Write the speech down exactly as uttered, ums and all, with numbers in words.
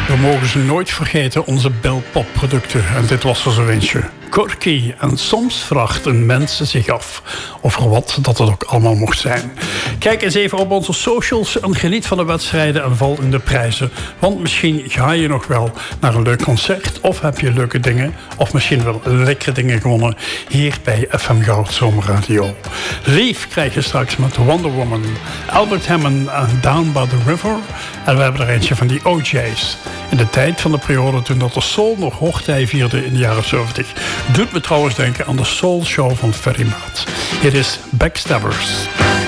We mogen ze nooit vergeten, onze Bell Pop producten. En dit was er zo eentje. Corky. En soms vraagt een mens zich af over wat dat het ook allemaal mocht zijn. Kijk eens even op onze socials en geniet van de wedstrijden en val in de prijzen. Want misschien ga je nog wel naar een leuk concert, of heb je leuke dingen, of misschien wel lekkere dingen gewonnen hier bij F M Goud Zomerradio. Lief krijg je straks met Wonder Woman, Albert Hammond en Down by the River. En we hebben er eentje van die O J's. In de tijd van de periode toen dat de soul nog hoogtij vierde in de jaren zeventig. Doet me trouwens denken aan de Soul Show van Ferry Maat. Hier is Backstabbers.